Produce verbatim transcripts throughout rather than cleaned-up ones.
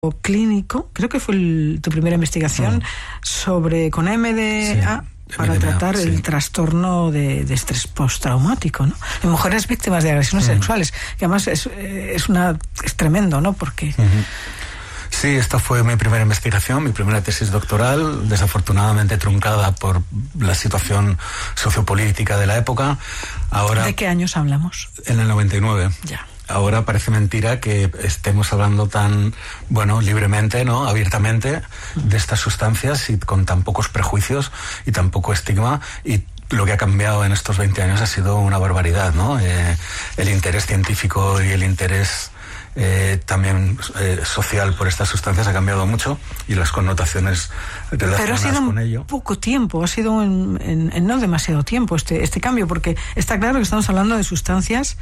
clínico, creo que fue el, tu primera investigación, mm. sobre con M D A, sí, para M D A, tratar sí. el trastorno de, de estrés postraumático, ¿no? En mujeres víctimas de agresiones mm. sexuales, que además es, es, una, es tremendo, ¿no? Porque... Mm-hmm. Sí, esta fue mi primera investigación, mi primera tesis doctoral, desafortunadamente truncada por la situación sociopolítica de la época. Ahora, ¿de qué años hablamos? En el noventa y nueve. Ya. Ahora parece mentira que estemos hablando tan, bueno, libremente, ¿no? Abiertamente de estas sustancias y con tan pocos prejuicios y tan poco estigma, y lo que ha cambiado en estos veinte años ha sido una barbaridad, ¿no? Eh, el interés científico y el interés Eh, también eh, social por estas sustancias ha cambiado mucho, y las connotaciones relacionadas Pero ha sido con ello. poco tiempo, ha sido en, en, en no demasiado tiempo este, este cambio, porque está claro que estamos hablando de sustancias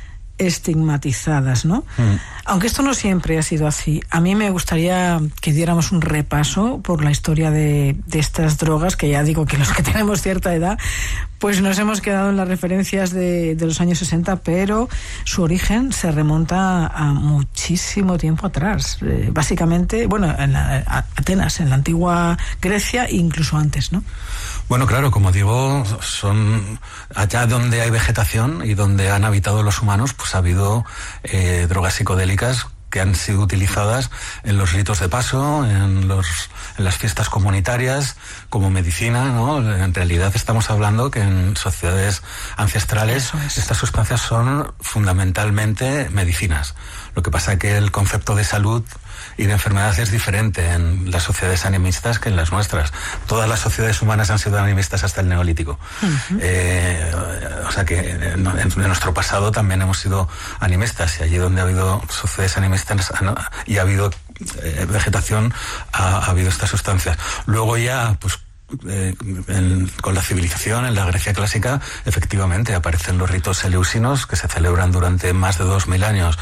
estigmatizadas, ¿no? Mm. Aunque esto no siempre ha sido así. A mí me gustaría que diéramos un repaso por la historia de, de estas drogas, que ya digo que los que tenemos cierta edad, pues nos hemos quedado en las referencias de, de los años sesenta, pero su origen se remonta a muchísimo tiempo atrás. Eh, básicamente, bueno, en la, a Atenas, en la antigua Grecia, e incluso antes, ¿no? Bueno, claro, como digo, son allá donde hay vegetación y donde han habitado los humanos, pues ha habido eh, drogas psicodélicas que han sido utilizadas en los ritos de paso, en, los, en las fiestas comunitarias, como medicina, ¿no? En realidad estamos hablando que en sociedades ancestrales es. estas sustancias son fundamentalmente medicinas. Lo que pasa es que el concepto de salud y de enfermedad es diferente en las sociedades animistas que en las nuestras. Todas las sociedades humanas han sido animistas hasta el Neolítico. Uh-huh. Eh, o sea que en, en nuestro pasado también hemos sido animistas, y allí donde ha habido sociedades animistas y ha habido eh, vegetación, ha, ha habido estas sustancias. Luego ya, pues, Eh, en, con la civilización, en la Grecia clásica, efectivamente aparecen los ritos eleusinos, que se celebran durante más de dos mil años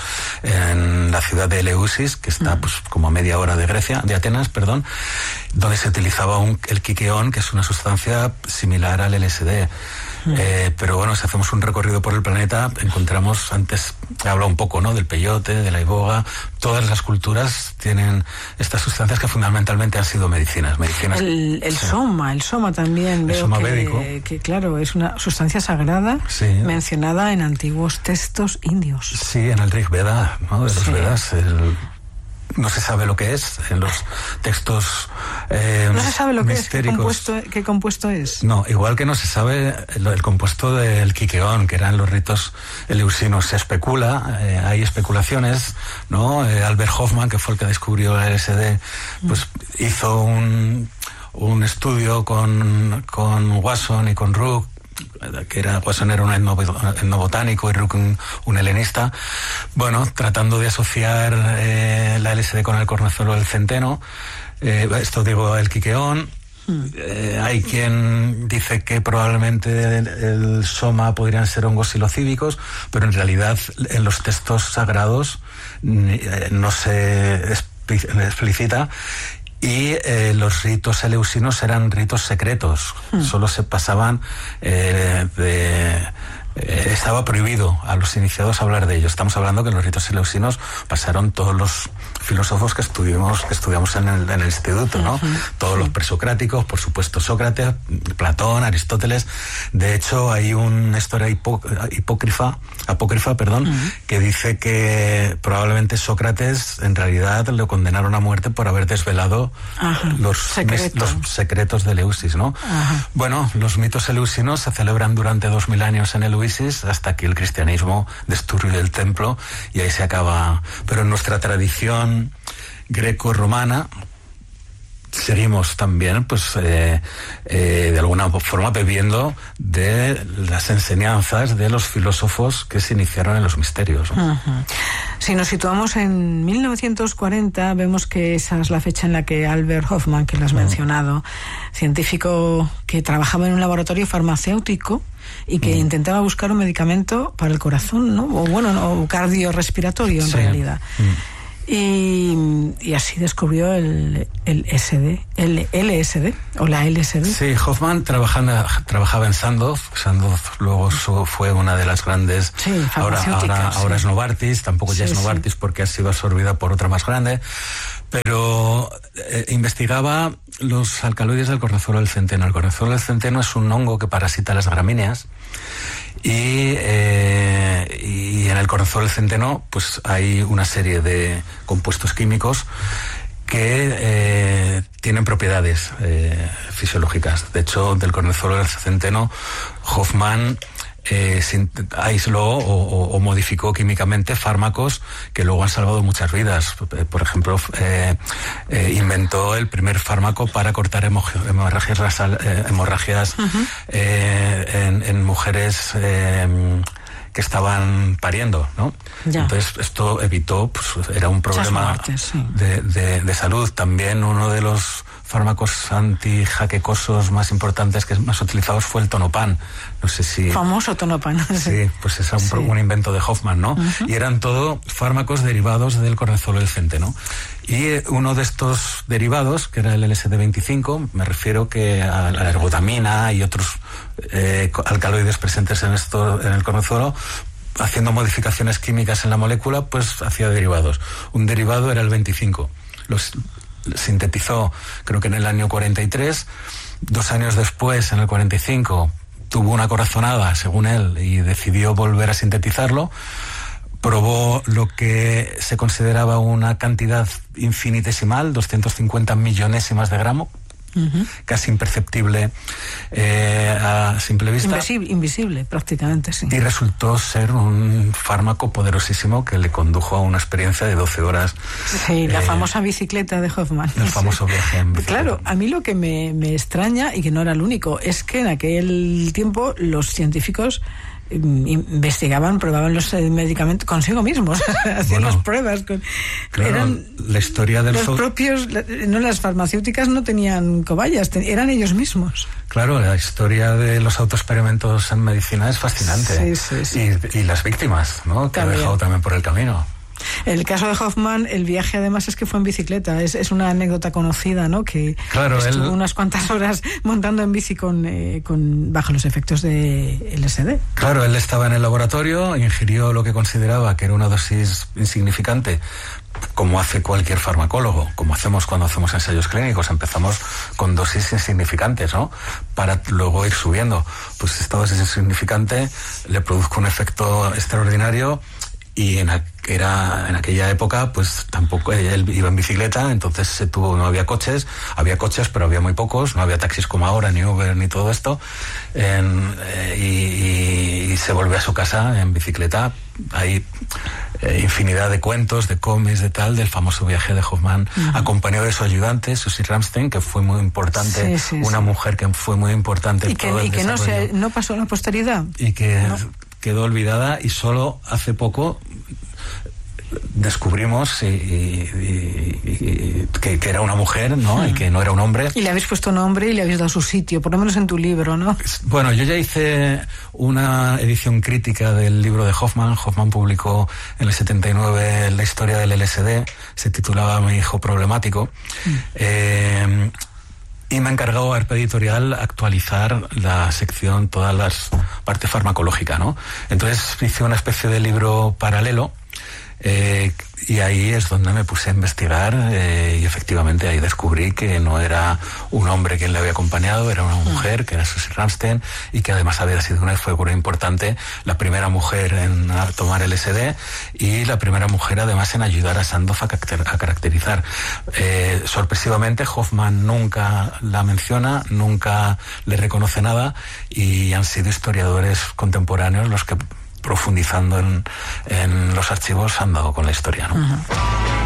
en la ciudad de Eleusis, que está mm. pues como a media hora de Grecia, de Atenas, perdón, donde se utilizaba un, el quiqueón, que es una sustancia similar al L S D. Mm. Eh, pero bueno, si hacemos un recorrido por el planeta, encontramos, antes he hablado un poco, ¿no?, del peyote, de la iboga. Todas las culturas tienen estas sustancias que fundamentalmente han sido medicinas. medicinas el el sí. soma, el soma también, el veo soma que, védico. que claro, es una sustancia sagrada, sí. mencionada en antiguos textos indios. Sí, en el Rig Veda, ¿no?, de los sí. Vedas. El... No se sabe lo que es en los textos eh, no se sabe lo que es, ¿qué compuesto, ¿qué compuesto es? No, igual que no se sabe el, el compuesto del quiqueón, que eran los ritos eleusinos. Se especula, eh, hay especulaciones, ¿no? Eh, Albert Hoffman, que fue el que descubrió el L S D, pues mm. hizo un, un estudio con, con Wasson y con Rook, que era, Wasson era un etnobotánico y Rook un, un helenista, bueno, tratando de asociar eh, la L S D con el cornezuelo del centeno, eh, esto digo, el quiqueón. Hmm. Eh, hay quien dice que probablemente el, el soma podrían ser hongos psilocíbicos, pero en realidad en los textos sagrados eh, no se explicita. Y eh, los ritos eleusinos eran ritos secretos, mm. solo se pasaban eh, de... Eh, estaba prohibido a los iniciados hablar de ellos. Estamos hablando que los ritos eleusinos pasaron todos los filósofos que estudiamos, que estudiamos en el, en el instituto, ¿no? Uh-huh. Todos sí. los presocráticos, por supuesto Sócrates, Platón, Aristóteles. De hecho, hay una historia hipó, hipócrifa, apócrifa, perdón, uh-huh. que dice que probablemente Sócrates en realidad lo condenaron a muerte por haber desvelado uh-huh. los, Secreto. los secretos de Eleusis, ¿no? Uh-huh. Bueno, los mitos eleusinos se celebran durante dos mil años en Eleusis, hasta que el cristianismo destruye el templo y ahí se acaba. Pero en nuestra tradición greco-romana seguimos también, pues, eh, eh, de alguna forma bebiendo de las enseñanzas de los filósofos que se iniciaron en los misterios, ¿no? Uh-huh. Si nos situamos en mil novecientos cuarenta, vemos que esa es la fecha en la que Albert Hoffman, que lo has uh-huh. mencionado, científico que trabajaba en un laboratorio farmacéutico y que uh-huh. intentaba buscar un medicamento para el corazón, ¿no? O bueno, o cardiorrespiratorio en sí. realidad. Uh-huh. Y, y así descubrió el, el S D, el L S D o la L S D. Sí, Hoffman trabajando, trabajaba en Sandoz. Sandoz luego fue una de las grandes. Sí, ahora, ahora, sí. ahora es Novartis, tampoco ya sí, es Novartis sí. porque ha sido absorbida por otra más grande. pero eh, investigaba los alcaloides del cornezuelo del centeno. El cornezuelo del centeno es un hongo que parasita las gramíneas y, eh, y en el cornezuelo del centeno pues hay una serie de compuestos químicos que eh, tienen propiedades eh, fisiológicas. De hecho, del cornezuelo del centeno, Hoffmann Eh, aisló o, o, o modificó químicamente fármacos que luego han salvado muchas vidas. Por ejemplo, eh, eh, inventó el primer fármaco para cortar hemorragias, eh, hemorragias uh-huh. eh, en, en mujeres eh, que estaban pariendo, ¿no? Ya. Entonces esto evitó, pues era un problema muertes, sí. de, de, de salud. También uno de los fármacos antijaquecosos más importantes, que más utilizados, fue el Tonopan. No sé si... Famoso Tonopan. Sí, pues es un, sí. un invento de Hoffmann, ¿no? Uh-huh. Y eran todo fármacos derivados del cornezuelo del centeno. Y uno de estos derivados, que era el L S D veinticinco, me refiero que a la ergotamina y otros eh, alcaloides presentes en, esto, en el cornezuelo, haciendo modificaciones químicas en la molécula, pues hacía derivados. Un derivado era el veinticinco. Los sintetizó, creo que en el año cuarenta y tres. Dos años después, en el cuarenta y cinco, tuvo una corazonada, según él, y decidió volver a sintetizarlo. Probó lo que se consideraba una cantidad infinitesimal, doscientos cincuenta millonésimas de gramo, uh-huh. casi imperceptible eh, a simple vista. Invisible, invisible, prácticamente, sí. Y resultó ser un fármaco poderosísimo que le condujo a una experiencia de doce horas. Sí, la eh, famosa bicicleta de Hoffmann. El famoso sí. viaje en bicicleta. Claro, a mí lo que me, me extraña, y que no era el único, es que en aquel tiempo los científicos investigaban, probaban los medicamentos consigo mismos, hacían bueno, las pruebas. Con, claro, eran la historia del los so- propios, no, las farmacéuticas no tenían cobayas, ten, eran ellos mismos. Claro, la historia de los autoexperimentos en medicina es fascinante. Sí, sí, sí. Y, y las víctimas, ¿no? Que también ha dejado también por el camino. En el caso de Hoffmann, el viaje además es que fue en bicicleta. Es, es una anécdota conocida, ¿no? Que claro, estuvo él... unas cuantas horas montando en bici con, eh, con bajo los efectos de L S D. Claro, él estaba en el laboratorio, ingirió lo que consideraba que era una dosis insignificante, como hace cualquier farmacólogo, como hacemos cuando hacemos ensayos clínicos. Empezamos con dosis insignificantes, ¿no? Para luego ir subiendo. Pues esta dosis insignificante le produjo un efecto extraordinario. Y en, a, era, en aquella época, pues tampoco, él iba en bicicleta, entonces se tuvo, no había coches, había coches, pero había muy pocos, no había taxis como ahora, ni Uber, ni todo esto, en, eh, y, y, y se volvió a su casa en bicicleta. Hay eh, infinidad de cuentos, de cómics, de tal, del famoso viaje de Hoffmann, uh-huh. acompañado de su ayudante, Susie Ramstein, que fue muy importante, sí, sí, una sí. mujer que fue muy importante. Y que, y que no, se, no pasó a la posteridad. Y que... No. quedó olvidada, y solo hace poco descubrimos y, y, y, y, que, que era una mujer, ¿no? Hmm. Y que no era un hombre. Y le habéis puesto nombre y le habéis dado su sitio, por lo menos en tu libro, ¿no? Bueno, yo ya hice una edición crítica del libro de Hoffmann. Hoffmann publicó en el setenta y nueve la historia del L S D, se titulaba Mi hijo problemático. Hmm. Eh, Y me ha encargado Arpe Editorial actualizar la sección, todas las parte farmacológica, ¿no? Entonces hice una especie de libro paralelo, eh, y ahí es donde me puse a investigar, eh, y efectivamente ahí descubrí que no era un hombre quien le había acompañado, era una mujer, que era Susie Ramstein, y que además había sido una figura importante, la primera mujer en tomar L S D y la primera mujer además en ayudar a Sandoz a, caracter- a caracterizar. Eh, sorpresivamente Hoffmann nunca la menciona, nunca le reconoce nada, y han sido historiadores contemporáneos los que, profundizando en, en los archivos, han dado con la historia, ¿no? Uh-huh.